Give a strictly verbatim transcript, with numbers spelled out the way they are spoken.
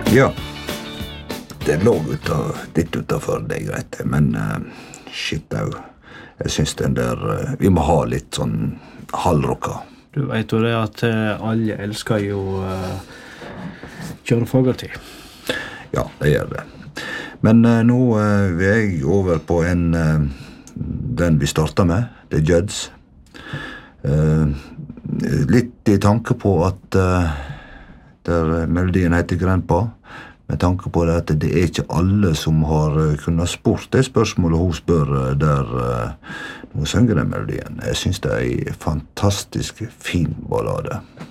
Ja, det lå ut av, litt utenfor det greit, men uh, shit au. Jeg synes den der, uh, vi må ha litt sånn halvrocka. Du vet jo det at uh, alle elsker jo uh, Kjøre Fogarty. Ja, det gjør det. Men uh, nå uh, vi er jeg over på en, uh, den vi startet med, The Judds. Uh, litt i tanke på at uh, der melodien heter Grandpa, med tanke på det at det er ikke alle som har kunnet spurt det spørsmålet hun spør der uh, hun synger den melodien. Jeg synes det er en fantastisk fin ballade.